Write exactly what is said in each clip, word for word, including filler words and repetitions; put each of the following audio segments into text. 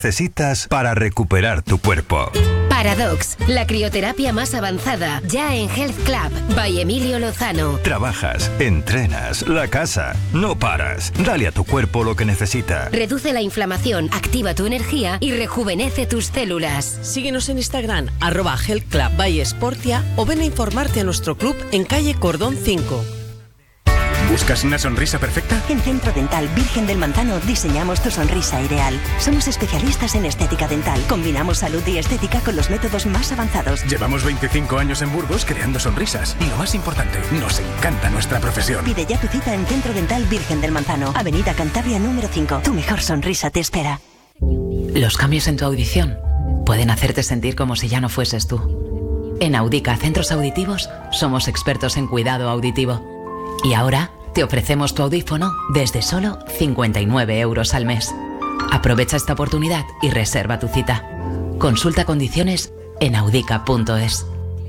necesitas para recuperar tu cuerpo. Paradox, la crioterapia más avanzada, ya en Health Club, by Emilio Lozano. Trabajas, entrenas, la casa, no paras. Dale a tu cuerpo lo que necesita. Reduce la inflamación, activa tu energía y rejuvenece tus células. Síguenos en Instagram, arroba Health Club by Sportia, o ven a informarte a nuestro club en calle Cordón cinco. ¿Buscas una sonrisa perfecta? En Centro Dental Virgen del Manzano diseñamos tu sonrisa ideal. Somos especialistas en estética dental. Combinamos salud y estética con los métodos más avanzados. Llevamos veinticinco años en Burgos creando sonrisas. Y lo más importante, nos encanta nuestra profesión. Pide ya tu cita en Centro Dental Virgen del Manzano, Avenida Cantabria número cinco. Tu mejor sonrisa te espera. Los cambios en tu audición pueden hacerte sentir como si ya no fueses tú. En Audica Centros Auditivos somos expertos en cuidado auditivo. Y ahora te ofrecemos tu audífono desde solo cincuenta y nueve euros al mes. Aprovecha esta oportunidad y reserva tu cita. Consulta condiciones en audica punto es.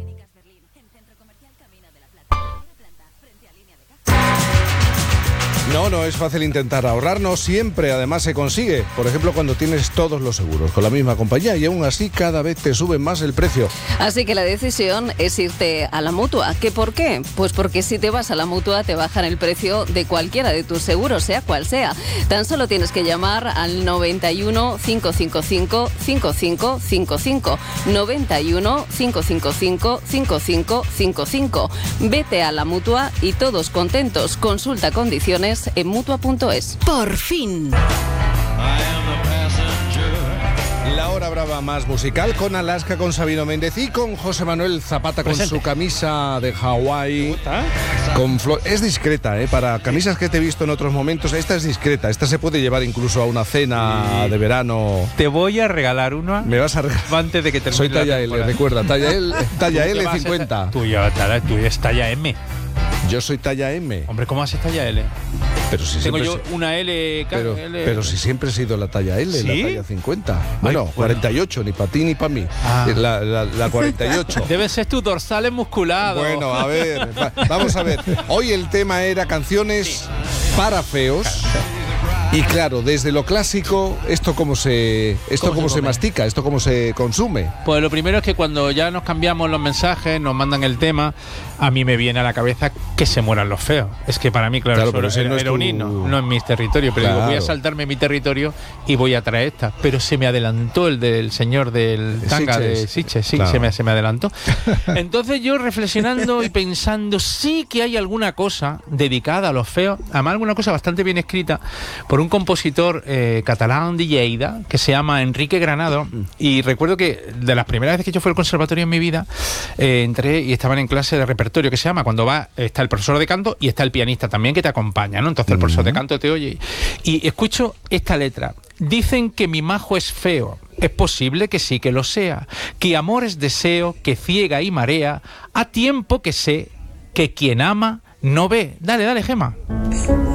No, no es fácil intentar ahorrar, no siempre además se consigue. Por ejemplo, cuando tienes todos los seguros con la misma compañía y aún así cada vez te sube más el precio. Así que la decisión es irte a la Mutua. ¿Qué por qué? Pues porque si te vas a la Mutua te bajan el precio de cualquiera de tus seguros, sea cual sea. Tan solo tienes que llamar al noventa y uno, cinco cinco cinco, cinco cinco cinco cinco. noventa y uno, cinco cinco cinco, cinco cinco cinco cinco. Vete a la Mutua y todos contentos. Consulta condiciones en mutua punto es. ¡Por fin! La hora brava más musical con Alaska, con Sabino Méndez y con José Manuel Zapata con su camisa de Hawái. Con flor. Es discreta, ¿eh? Para camisas que te he visto en otros momentos, esta es discreta. Esta se puede llevar incluso a una cena de verano. Te voy a regalar una. Me vas a regalar. Antes de que termine. Soy talla L, recuerda. Talla L, talla L Tú cincuenta. Tú ya, tú eres talla M. Yo soy talla M. Hombre, ¿cómo haces talla L? Pero si Tengo yo se... una L, pero, L... pero si siempre he sido la talla L, ¿Sí? La talla cincuenta. Bueno, Ay, cuarenta y ocho, ni para ti ni para mí. Ah. La, la, la cuarenta y ocho. Deben ser tus dorsales musculados. Bueno, a ver, va, vamos a ver. Hoy el tema era canciones sí. para feos. Y claro, desde lo clásico, ¿esto cómo se esto cómo, cómo se, se mastica? ¿Esto cómo se consume? Pues lo primero es que cuando ya nos cambiamos los mensajes, nos mandan el tema, a mí me viene a la cabeza que se mueran los feos. Es que para mí, claro, claro pero era, no era tu... un himno, no es mi territorio, pero claro. digo, voy a saltarme mi territorio y voy a traer esta. Pero se me adelantó el del señor del tanga Siches. de Siches, sí, claro. se, me, se me adelantó. Entonces yo reflexionando y pensando, sí que hay alguna cosa dedicada a los feos, además alguna cosa bastante bien escrita, por un compositor eh, catalán de Lleida que se llama Enrique Granado, y recuerdo que de las primeras veces que yo fui al conservatorio en mi vida eh, entré y estaban en clase de repertorio, que se llama cuando va, está el profesor de canto y está el pianista también que te acompaña, ¿no? Entonces el profesor de canto te oye y escucho esta letra. Dicen que mi majo es feo. Es posible que sí que lo sea, que amor es deseo, que ciega y marea, a tiempo que sé que quien ama no ve. Dale, dale, Gema.